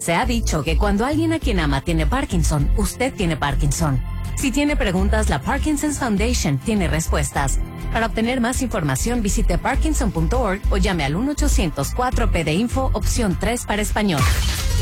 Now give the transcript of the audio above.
Se ha dicho que cuando alguien a quien ama tiene Parkinson, usted tiene Parkinson. Si tiene preguntas, la Parkinson's Foundation tiene respuestas. Para obtener más información, visite parkinson.org o llame al 1-800-4PD-INFO, opción 3 para español.